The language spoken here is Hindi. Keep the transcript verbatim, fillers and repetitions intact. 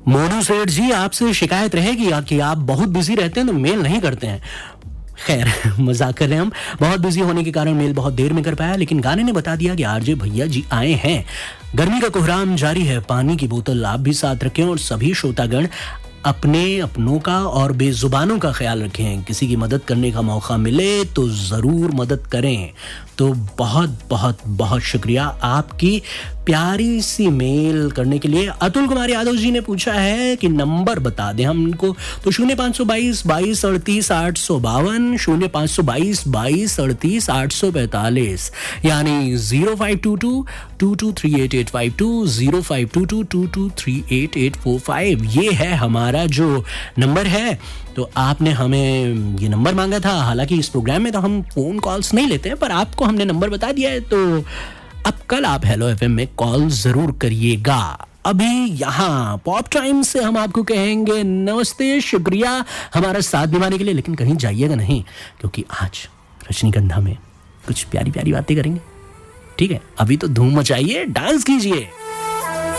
मोनू सेठ जी, आपसे शिकायत रहेगी कि आप बहुत बिजी रहते हैं तो मेल नहीं करते हैं। खैर मजाक कर रहे हैं हम। बहुत बिजी होने के कारण मेल बहुत देर में कर पाया, लेकिन गाने ने बता दिया कि आरजे भैया जी आए हैं। गर्मी का कोहराम जारी है, पानी की बोतल आप भी साथ रखें और सभी श्रोतागण अपने अपनों का और बेजुबानों का ख्याल रखें। किसी की मदद करने का मौका मिले तो ज़रूर मदद करें। तो बहुत बहुत बहुत शुक्रिया आपकी प्यारी सी मेल करने के लिए। अतुल कुमार यादव जी ने पूछा है कि नंबर बता दें हम उनको, तो शून्य पाँच सौ बाईस बाईस अड़तीस आठ सौ बावन, शून्य पाँच सौ बाईस बाईस अड़तीस आठ सौ पैंतालीस, यानी zero five to to to to three eight eight five to, zero five to to to to three eight eight four five, ये है हमारा जो नंबर है। तो आपने हमें ये नंबर मांगा था, हालांकि इस प्रोग्राम में तो हम फोन कॉल्स नहीं लेते हैं, पर आपको हमने नंबर बता दिया है, तो अब कल आप हेलो एफएम में कॉल जरूर करिएगा। अभी यहाँ पॉप टाइम से हम आपको कहेंगे नमस्ते, शुक्रिया हमारा साथ निभाने के लिए, लेकिन कहीं जाइएगा नहीं, क्योंकि आज रजनीगंधा में कुछ प्यारी प्यारी बातें करेंगे। ठीक है, अभी तो धूम मचाइए, डांस कीजिए।